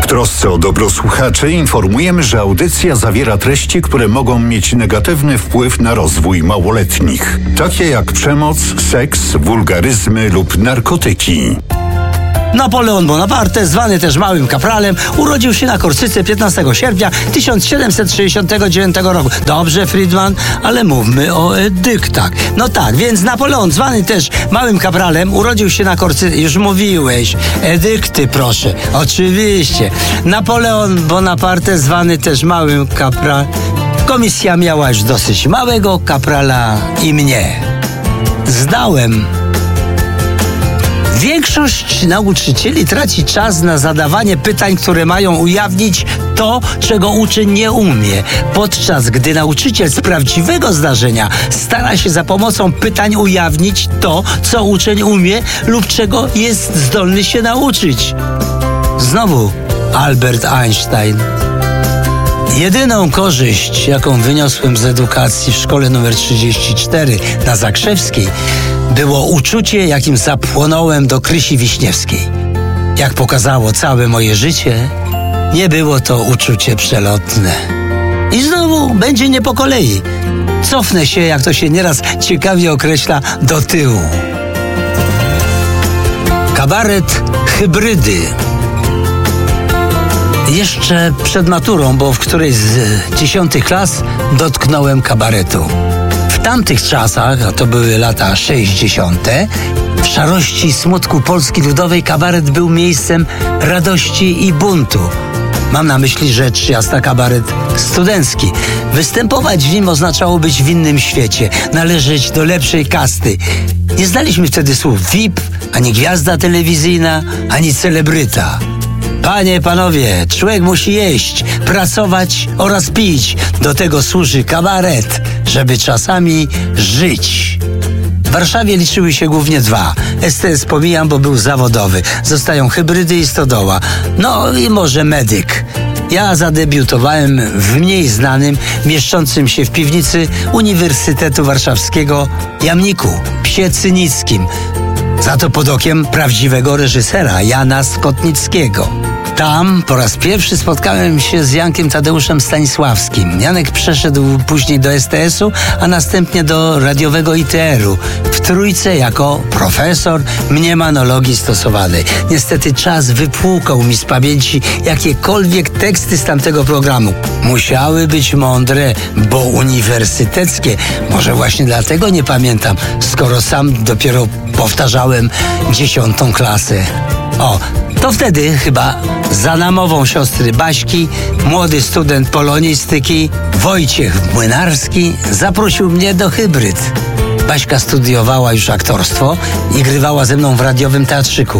W trosce o dobro słuchaczy informujemy, że audycja zawiera treści, które mogą mieć negatywny wpływ na rozwój małoletnich, takie jak przemoc, seks, wulgaryzmy lub narkotyki. Napoleon Bonaparte, zwany też Małym Kapralem, urodził się na Korsyce 15 sierpnia 1769 roku. Dobrze, Friedman, ale mówmy o edyktach. No tak, więc Napoleon, zwany też Małym Kapralem, urodził się na Korsyce. Już mówiłeś. Edykty, proszę. Oczywiście. Napoleon Bonaparte, zwany też Małym Kapralem. Komisja miała już dosyć Małego Kaprala i mnie. Zdałem. Większość nauczycieli traci czas na zadawanie pytań, które mają ujawnić to, czego uczeń nie umie, podczas gdy nauczyciel z prawdziwego zdarzenia stara się za pomocą pytań ujawnić to, co uczeń umie lub czego jest zdolny się nauczyć. Znowu Albert Einstein. Jedyną korzyść, jaką wyniosłem z edukacji w szkole nr 34 na Zakrzewskiej, było uczucie, jakim zapłonąłem do Krysi Wiśniewskiej. Jak pokazało całe moje życie, nie było to uczucie przelotne. I znowu będzie nie po kolei. Cofnę się, jak to się nieraz ciekawie określa, do tyłu. Kabaret hybrydy. Jeszcze przed maturą, bo w którejś z 10 klas dotknąłem kabaretu. W tamtych czasach, a to były lata 60., w szarości i smutku Polski Ludowej kabaret był miejscem radości i buntu. Mam na myśli rzecz jasna kabaret studencki. Występować w nim oznaczało być w innym świecie, należeć do lepszej kasty. Nie znaliśmy wtedy słów VIP, ani gwiazda telewizyjna, ani celebryta. Panie, panowie, człowiek musi jeść, pracować oraz pić. Do tego służy kabaret, żeby czasami żyć. W Warszawie liczyły się głównie dwa. STS pomijam, bo był zawodowy. Zostają hybrydy i stodoła. No i może medyk. Ja zadebiutowałem w mniej znanym, mieszczącym się w piwnicy Uniwersytetu Warszawskiego jamniku Psie Cynickim. Za to pod okiem prawdziwego reżysera Jana Skotnickiego. Tam po raz pierwszy spotkałem się z Jankiem Tadeuszem Stanisławskim. Janek przeszedł później do STS-u, a następnie do radiowego ITR-u. W Trójce jako profesor mnemonologii stosowanej. Niestety czas wypłukał mi z pamięci jakiekolwiek teksty z tamtego programu. Musiały być mądre, bo uniwersyteckie. Może właśnie dlatego nie pamiętam, skoro sam dopiero powtarzałem 10. klasę. O, to wtedy chyba za namową siostry Baśki młody student polonistyki Wojciech Młynarski zaprosił mnie do hybryd. Baśka studiowała już aktorstwo i grywała ze mną w radiowym teatrzyku.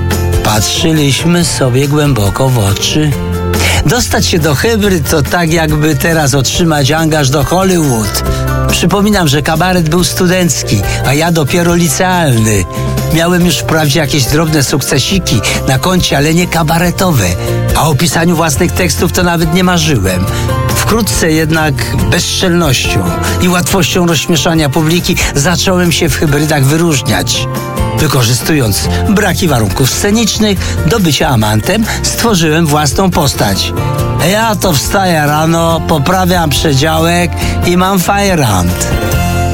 Patrzyliśmy sobie głęboko w oczy. Dostać się do hybryd to tak jakby teraz otrzymać angaż do Hollywood. Przypominam, że kabaret był studencki, a ja dopiero licealny. Miałem już wprawdzie jakieś drobne sukcesiki na koncie, ale nie kabaretowe. A o pisaniu własnych tekstów to nawet nie marzyłem. Wkrótce jednak bezczelnością i łatwością rozśmieszania publiki zacząłem się w hybrydach wyróżniać. Wykorzystując braki warunków scenicznych do bycia amantem, stworzyłem własną postać. Ja to wstaję rano, poprawiam przedziałek i mam fajrant.